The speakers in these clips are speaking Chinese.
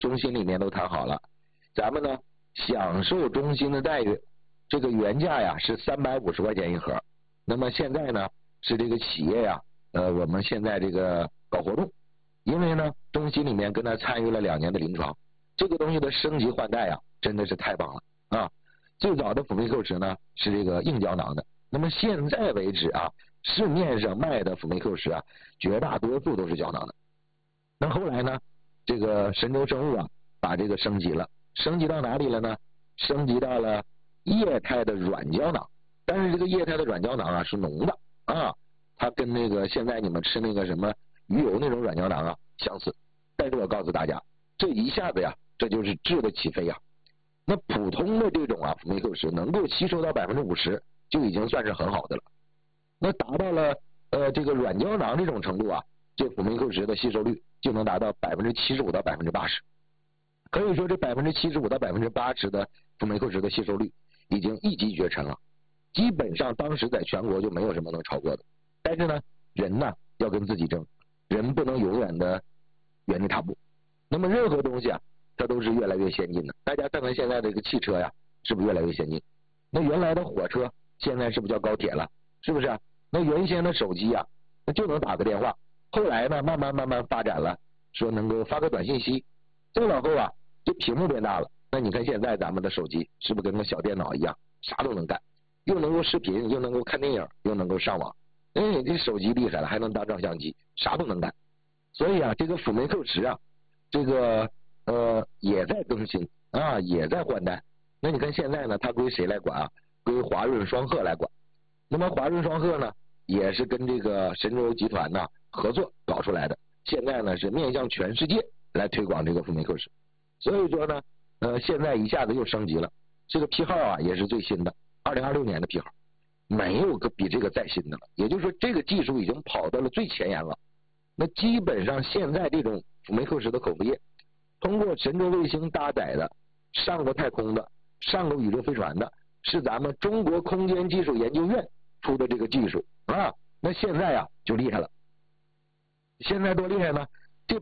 中心里面都谈好了，咱们呢享受中心的待遇，这个原价呀是350块钱一盒，那么现在呢是这个企业呀，我们现在这个搞活动，因为呢中心里面跟他参与了2年的临床，这个东西的升级换代呀真的是太棒了啊！最早的辅酶扣食呢是这个硬胶囊的，那么现在为止啊，市面上卖的辅酶扣食啊，绝大多数都是胶囊的。那后来呢，这个神州生物啊，把这个升级了，升级到哪里了呢？升级到了液态的软胶囊，但是这个液态的软胶囊啊是浓的啊，它跟那个现在你们吃那个什么鱼油那种软胶囊啊相似。但是我告诉大家，这一下子呀，这就是质的起飞呀。那普通的这种啊辅酶扣食能够吸收到50%，就已经算是很好的了。那达到了这个软胶囊这种程度啊，这辅酶扣食的吸收率就能达到75%到80%。可以说这75%到80%的辅酶扣食的吸收率已经一骑绝尘了，基本上当时在全国就没有什么能超过的。但是呢，人呢要跟自己争，人不能永远的原地踏步。那么任何东西啊，它都是越来越先进的。大家看看现在这个汽车呀，是不是越来越先进？那原来的火车现在是不是叫高铁了？是不是啊？那原先的手机呀，那就能打个电话，后来呢慢慢发展了，说能够发个短信息，再往后啊，这屏幕变大了。那你看现在咱们的手机是不是跟个小电脑一样，啥都能干，又能够视频，又能够看电影，又能够上网。哎，这手机厉害了，还能当照相机，啥都能干。所以啊，这个辅酶扣食啊，这个也在更新啊，也在换代。那你看现在呢，它归谁来管啊？归华润双鹤来管。那么华润双鹤呢，也是跟这个神州集团呢合作搞出来的。现在呢是面向全世界来推广这个辅酶扣食。所以说呢，现在一下子又升级了。这个批号啊也是最新的，2026年的批号，没有个比这个再新的了。也就是说，这个技术已经跑到了最前沿了。那基本上现在这种辅酶扣食的口服液，通过神舟卫星搭载的、上过太空的、上过宇宙飞船的，是咱们中国空间技术研究院出的这个技术啊。那现在啊就厉害了，现在多厉害呢？这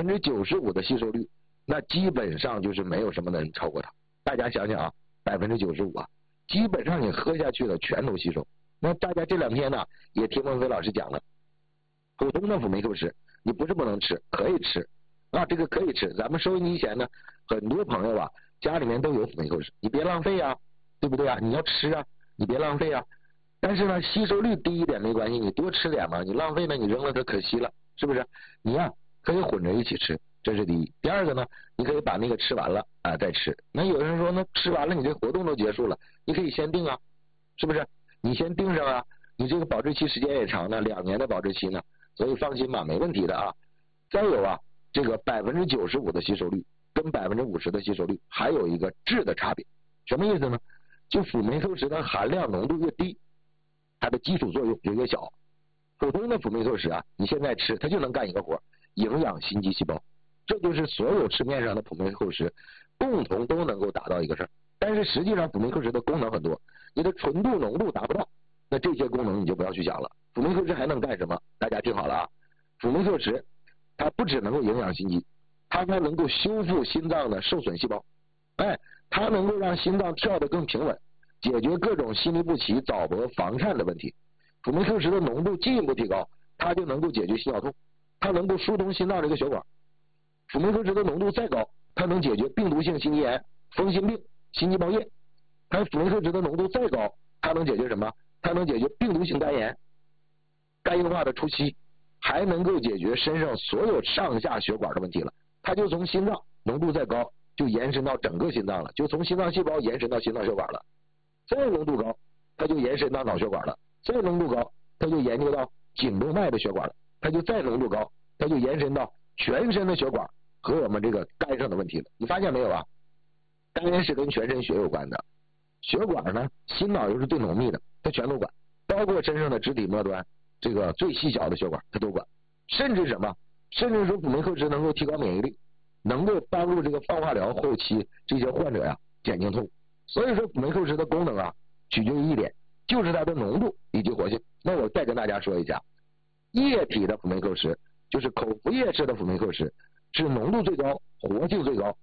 95%的吸收率，那基本上就是没有什么能超过它。大家想想啊，95%啊，基本上你喝下去的全都吸收。那大家这2天呢，也听孟非老师讲了，普通的辅酶扣食你不是不能吃，可以吃啊，这个可以吃。咱们收音机前呢，很多朋友啊，家里面都有辅酶扣食，你别浪费啊，对不对啊？你要吃啊，你别浪费啊。但是呢，吸收率低一点没关系，你多吃点嘛，你浪费了你扔了它可惜了，是不是？你呀可以混着一起吃，这是第一。第二个呢，你可以把那个吃完了啊再吃。那有人说，那吃完了你这活动都结束了，你可以先定啊，是不是？你先定上啊，你这个保质期时间也长呢，2年的保质期呢，所以放心吧，没问题的啊。再有啊，这个95%的吸收率跟50%的吸收率还有一个质的差别，什么意思呢？就辅酶扣食的含量浓度越低，它的基础作用就越小。普通的辅酶扣食啊，你现在吃它就能干一个活，营养心肌细胞。这就是所有市面上的辅酶扣食共同都能够达到一个事儿。但是实际上辅酶扣食的功能很多，你的纯度浓度达不到，那这些功能你就不要去想了。辅酶扣食还能干什么？大家听好了啊，辅酶扣食它不只能够营养心肌，它还能够修复心脏的受损细胞，哎，它能够让心脏跳得更平稳，解决各种心律不齐、早搏、房颤的问题。辅酶扣食的浓度进一步提高，它就能够解决心绞痛，它能够疏通心脏这个血管。辅酶扣食的浓度再高，它能解决病毒性心肌炎、风心病、心肌包液。它辅酶扣食的浓度再高，它能解决什么？它能解决病毒性肝炎、肝硬化的初期，还能够解决身上所有上下血管的问题了。它就从心脏浓度再高，就延伸到整个心脏了，就从心脏细胞延伸到心脏血管了。再浓度高，它就延伸到脑血管了。再浓度高，它就研究到颈动脉的血管了。它就再浓度高，它就延伸到全身的血管和我们这个肝上的问题了。你发现没有啊？肝是跟全身血有关的，血管呢，心脑又是最浓密的，它全都管，包括身上的肢体末端这个最细小的血管它都管。甚至什么？甚至说辅酶扣食能够提高免疫力，能够帮助这个放化疗后期这些患者呀减轻痛。所以说辅酶扣食的功能啊，取决于一点，就是它的浓度以及活性。那我再跟大家说一下，液体的辅酶扣食就是口服液式的辅酶扣食，是浓度最高、活性最高、